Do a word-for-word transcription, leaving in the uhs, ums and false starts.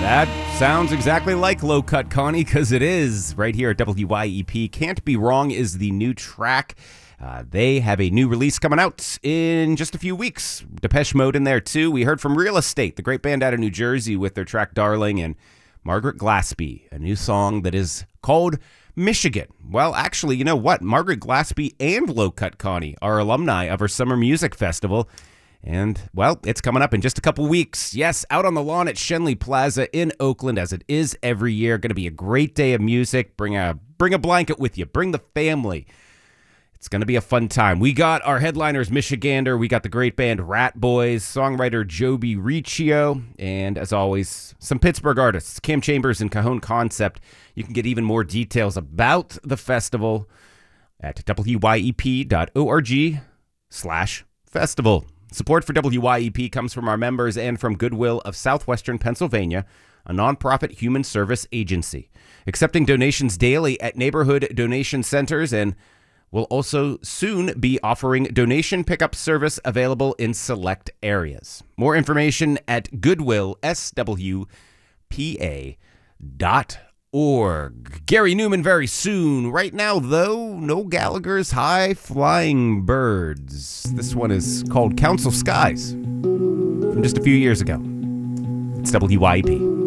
That sounds exactly like Low Cut, Connie, because it is right here at W Y E P. Can't Be Wrong is the new track. Uh, they have a new release coming out in just a few weeks. Depeche Mode in there, too. We heard from Real Estate, the great band out of New Jersey, with their track Darling, and Margaret Glaspie, a new song that is called Michigan. Well, actually, you know what? Margaret Glaspie and Low Cut, Connie are alumni of our Summer Music Festival. And, well, it's coming up in just a couple weeks. Yes, out on the lawn at Schenley Plaza in Oakland, as it is every year. Going to be a great day of music. Bring a bring a blanket with you. Bring the family. It's going to be a fun time. We got our headliners, Michigander. We got the great band Rat Boys, songwriter Joby Riccio, and, as always, some Pittsburgh artists, Cam Chambers and Cajon Concept. You can get even more details about the festival at W Y E P dot org slash festival. Support for W Y E P comes from our members and from Goodwill of Southwestern Pennsylvania, a nonprofit human service agency, accepting donations daily at neighborhood donation centers, and will also soon be offering donation pickup service available in select areas. More information at goodwill s w p a dot org. Gary Newman very soon. Right now, though, no Gallagher's High Flying Birds. This one is called Council Skies from just a few years ago. It's W Y E P.